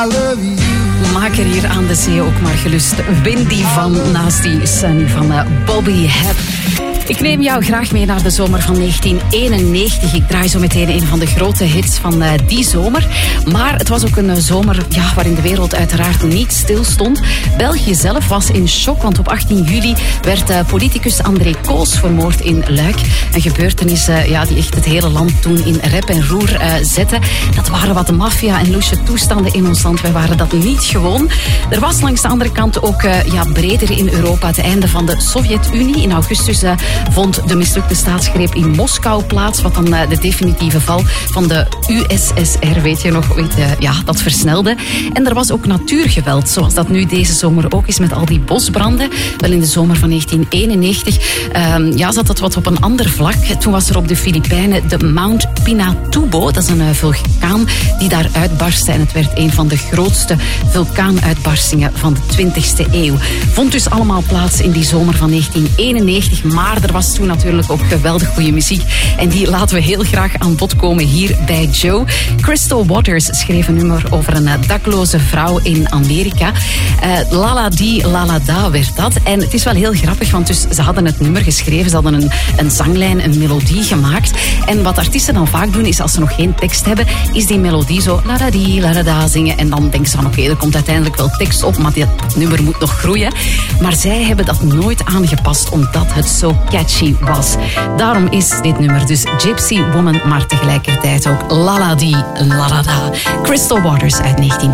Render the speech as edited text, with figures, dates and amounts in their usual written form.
Maak er hier aan de zee ook maar gelust Windy van naast die Sunny van Bobby Hebb. Ik neem jou graag mee naar de zomer van 1991. Ik draai zo meteen een van de grote hits van die zomer. Maar het was ook een zomer waarin de wereld uiteraard niet stil stond. België zelf was in shock, want op 18 juli werd politicus André Koos vermoord in Luik. Een gebeurtenis die echt het hele land toen in rep en roer zette. Dat waren wat maffia en loesje toestanden in ons land. Wij waren dat niet gewoon. Er was langs de andere kant ook breder in Europa het einde van de Sovjet-Unie. In augustus vond de mislukte staatsgreep in Moskou plaats, wat dan de definitieve val van de USSR, weet je nog, dat versnelde. En er was ook natuurgeweld, zoals dat nu deze zomer ook is met al die bosbranden. Wel, in de zomer van 1991 zat dat wat op een ander vlak. Toen was er op de Filipijnen de Mount Pinatubo, dat is een vulkaan die daar uitbarstte en het werd een van de grootste vulkaanuitbarstingen van de 20e eeuw. Vond dus allemaal plaats in die zomer van 1991, maar er was toen natuurlijk ook geweldig goede muziek. En die laten we heel graag aan bod komen hier bij Joe. Crystal Waters schreef een nummer over een dakloze vrouw in Amerika. Lala Di, Lala Da werd dat. En het is wel heel grappig, want dus ze hadden het nummer geschreven. Ze hadden een zanglijn, een melodie gemaakt. En wat artiesten dan vaak doen, is als ze nog geen tekst hebben, is die melodie zo Lala Di, Lala Da zingen. En dan denken ze van oké, er komt uiteindelijk wel tekst op, maar dat nummer moet nog groeien. Maar zij hebben dat nooit aangepast, omdat het zo catchy was. Daarom is dit nummer dus Gypsy Woman, maar tegelijkertijd ook Lala Di, Lala Da. Crystal Waters uit 19.